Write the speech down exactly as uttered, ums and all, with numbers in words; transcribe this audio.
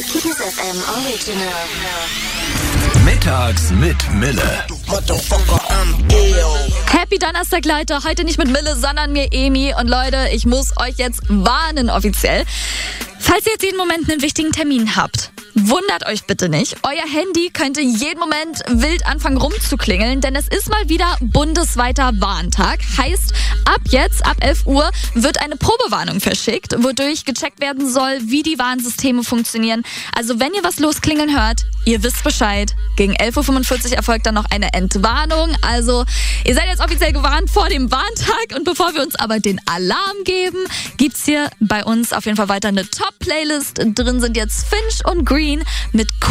Kiss F M Original. Mittags mit Mille. Happy Donnerstag, Leute. Heute nicht mit Mille, sondern mir Emi. Und Leute, ich muss euch jetzt warnen offiziell. Falls ihr jetzt jeden Moment einen wichtigen Termin habt, wundert euch bitte nicht. Euer Handy könnte jeden Moment wild anfangen rumzuklingeln, denn es ist mal wieder bundesweiter Warntag. Heißt, ab jetzt, ab elf Uhr, wird eine Probewarnung verschickt, wodurch gecheckt werden soll, wie die Warnsysteme funktionieren. Also wenn ihr was losklingeln hört, ihr wisst Bescheid. Gegen elf Uhr fünfundvierzig erfolgt dann noch eine Entwarnung. Also ihr seid jetzt offiziell gewarnt vor dem Warntag. Und bevor wir uns aber den Alarm geben, gibt's hier bei uns auf jeden Fall weiter eine Top-Playlist. Drin sind jetzt Finch und Green mit